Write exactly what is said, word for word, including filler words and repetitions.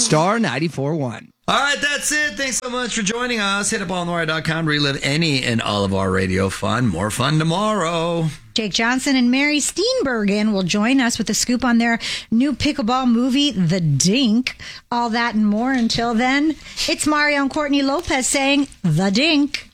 Star ninety-four point one. All right, that's it. Thanks so much for joining us. Hit up all noir dot com. Relive any and all of our radio fun. More fun tomorrow. Jake Johnson and Mary Steenburgen will join us with a scoop on their new pickleball movie, The Dink. All that and more. Until then, it's Mario and Courtney Lopez saying, The Dink.